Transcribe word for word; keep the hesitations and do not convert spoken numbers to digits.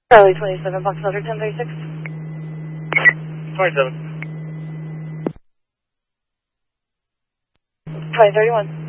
Charlie twenty-seven, Box Filter ten thirty-six. twenty-seven. twenty thirty-one.